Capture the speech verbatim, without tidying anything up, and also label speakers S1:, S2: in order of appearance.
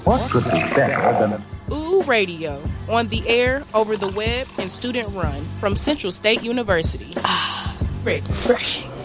S1: What could be better than
S2: Ooh Radio, on the air, over the web, and student run from Central State University.
S3: Ah, refreshing.